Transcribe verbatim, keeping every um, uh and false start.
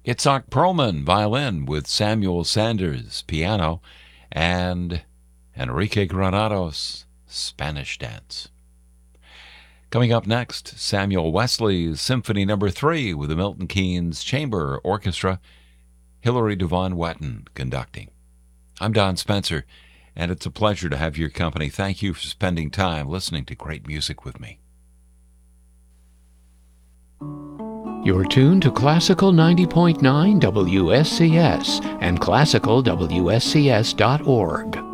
Itzhak Perlman, violin, with Samuel Sanders, piano, and Enrique Granados, Spanish dance. Coming up next, Samuel Wesley's Symphony Number three with the Milton Keynes Chamber Orchestra, Hilary Devon Wetton conducting. I'm Don Spencer, and it's a pleasure to have your company. Thank you for spending time listening to great music with me. You're tuned to Classical ninety point nine W S C S and classical W S C S dot org.